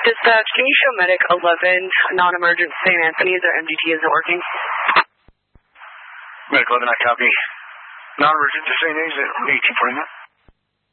Dispatch, can you show Medic 11, non-emergent St. Anthony's, or MDT isn't working? Medic 11, I copy. Non-emergent to St. A's at 1849.